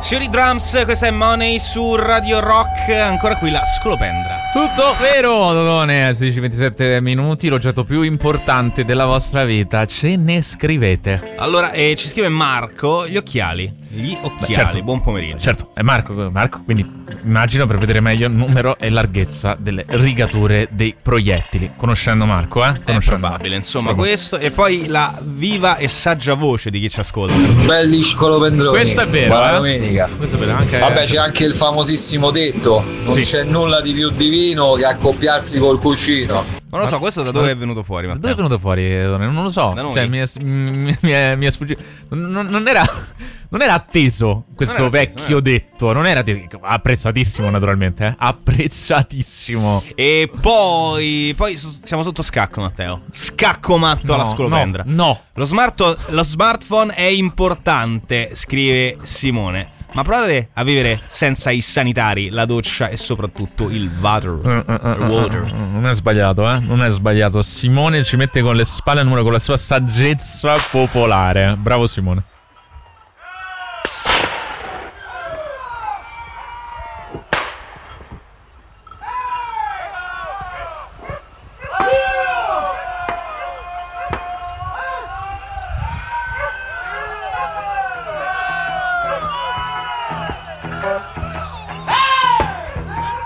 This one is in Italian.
Signori Drums, questa è Money su Radio Rock. Ancora qui la scolopendra. Tutto vero, Dodone. A 16:27 l'oggetto più importante della vostra vita. Ce ne scrivete. Allora, ci scrive Marco, gli occhiali. Certo. Buon pomeriggio. Certo, è Marco, quindi immagino, per vedere meglio il numero e larghezza delle rigature dei proiettili. Conoscendo Marco, È probabile, insomma, questo. E poi la viva e saggia voce di chi ci ascolta. Belli scolopendroni. Questo è vero. Buona domenica. Questo è vero, anche. Vabbè, c'è anche il famosissimo detto: non c'è nulla di più divino che accoppiarsi col cuscino. Non lo so, questo da dove è venuto fuori, Matteo? Da dove è venuto fuori? Non lo so. Cioè, mi è sfuggito. Non era atteso questo vecchio detto. Non era apprezzatissimo, naturalmente. Apprezzatissimo. E poi siamo sotto scacco, Matteo. Scacco matto alla scolopendra. No. Lo smartphone è importante, scrive Simone. Ma provate a vivere senza i sanitari, la doccia e soprattutto il water. Non è sbagliato, Non è sbagliato. Simone ci mette con le spalle al muro con la sua saggezza popolare. Bravo Simone.